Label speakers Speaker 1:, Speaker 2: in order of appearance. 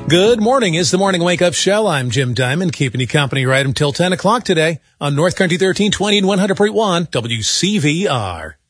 Speaker 1: Good morning. It's the Morning Wake Up Show. I'm Jim Diamond, keeping you company right until 10 o'clock today on North Country 1320 and 100.1 WCVR.